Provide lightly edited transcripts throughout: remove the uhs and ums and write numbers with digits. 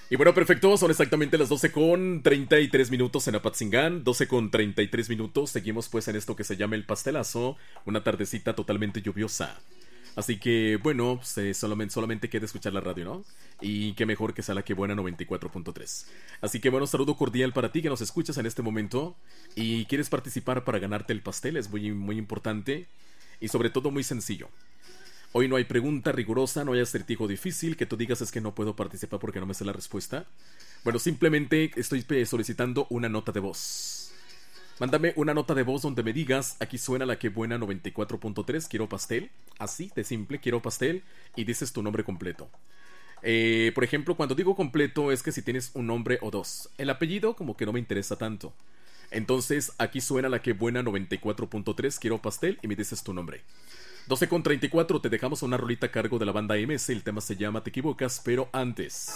Y bueno, perfecto, son exactamente las 12:33 en Apatzingán, 12:33. Seguimos pues en esto que se llama el pastelazo, una tardecita totalmente lluviosa. Así que, bueno, solamente queda escuchar la radio, ¿no? Y qué mejor que sea la que buena 94.3. Así que, bueno, saludo cordial para ti que nos escuchas en este momento y quieres participar para ganarte el pastel, es muy, muy importante y sobre todo muy sencillo. Hoy no hay pregunta rigurosa, no hay acertijo difícil que tú digas es que no puedo participar porque no me sé la respuesta. Bueno, simplemente estoy solicitando una nota de voz. Mándame una nota de voz donde me digas, aquí suena la que buena 94.3, quiero pastel. Así de simple, quiero pastel. Y dices tu nombre completo. Por ejemplo, cuando digo completo es que si tienes un nombre o dos. El apellido como que no me interesa tanto. Entonces, aquí suena la que buena 94.3, quiero pastel y me dices tu nombre. 12:34, te dejamos una rolita a cargo de la banda MS, el tema se llama Te equivocas, pero antes.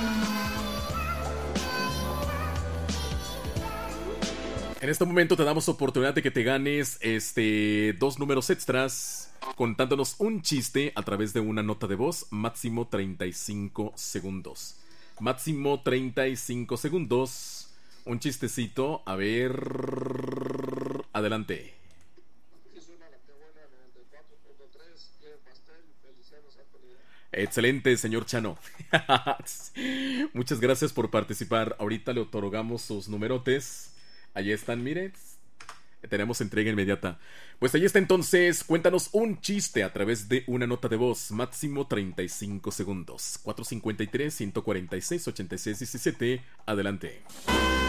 En este momento te damos oportunidad de que te ganes dos números extras contándonos un chiste a través de una nota de voz, máximo 35 segundos. Máximo 35 segundos. Un chistecito, a ver. Adelante. Excelente, señor Chano. Muchas gracias por participar. Ahorita le otorgamos sus numerotes. Allí están, mire. Tenemos entrega inmediata. Pues ahí está entonces. Cuéntanos un chiste a través de una nota de voz. Máximo 35 segundos. 453-146-8617. Adelante.